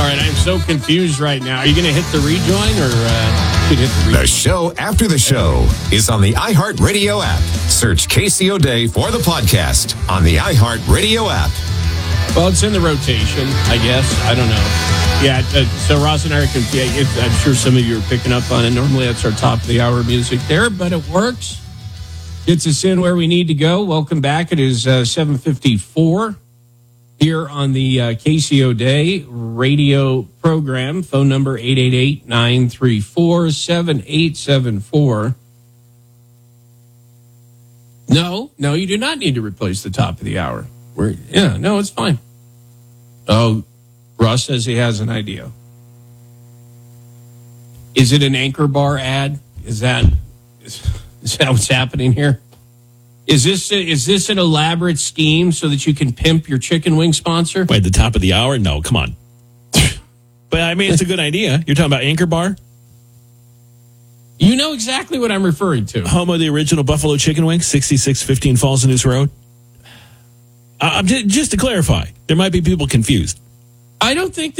right, I'm so confused right now. Are you going to hit the rejoin or hit the rejoin? The show after the show is on the iHeartRadio app. Search Casey O'Day for the podcast on the iHeartRadio app. Well, it's in the rotation, I guess. I don't know. Yeah, so Ross and I are confused. I'm sure some of you are picking up on it. Normally, that's our top of the hour music there, but it works. Gets us in where we need to go. Welcome back. It is 7:54 here on the Casey O'Day radio program. Phone number 888-934-7874. No, you do not need to replace the top of the hour. No, it's fine. Oh, Russ says he has an idea. Is it an Anchor Bar ad? Is that what's happening here? Is this an elaborate scheme so that you can pimp your chicken wing sponsor? Wait, the top of the hour? No, come on. But I mean, it's a good idea. You're talking about Anchor Bar? You know exactly what I'm referring to. Home of the original Buffalo Chicken Wing, 6615 Falls News Road. Just to clarify, there might be people confused. I don't think